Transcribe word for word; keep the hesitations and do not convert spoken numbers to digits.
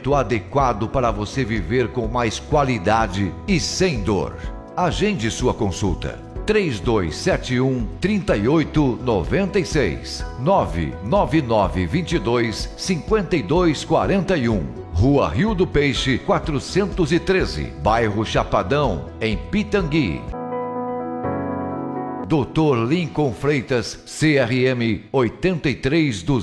tratamento adequado para você viver com mais qualidade e sem dor. Agende sua consulta. três dois sete um, três oito nove seis, nove nove nove dois dois, cinco dois quatro um. Rua Rio do Peixe, quatrocentos e treze, bairro Chapadão, em Pitangui. doutor Lincoln Freitas, C R M oitenta e três duzentos.